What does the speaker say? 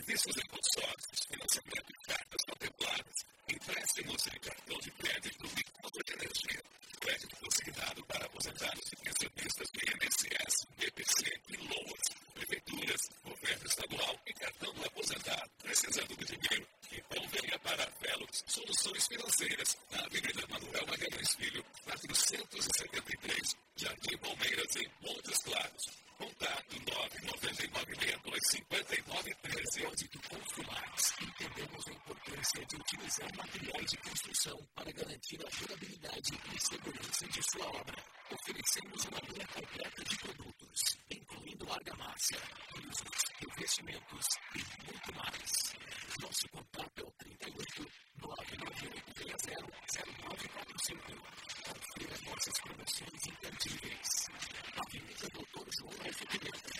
Serviços de consórcios, financiamento de cartas contempladas, empréstimos em cartão de crédito e conta de energia, crédito consignado para aposentados e pensionistas do INSS, BPC e LOAS, prefeituras, governo estadual e cartão do aposentado. Precisando de dinheiro? Então venha para a Velox Soluções Financeiras, na Avenida Manuel Magalhães Filho, 473, Jardim Palmeiras, em Montes Claros. Contato 999625913. Onde tu construís, entendemos a importância de utilizar materiais de construção para garantir a durabilidade e segurança de sua obra. Oferecemos uma linha completa de produtos, incluindo argamassa, pisos, revestimentos e muito mais. Nosso contato é o 38 998600945. Confira nossas promoções imperdíveis. Avenida Doutor João F. Pimenta,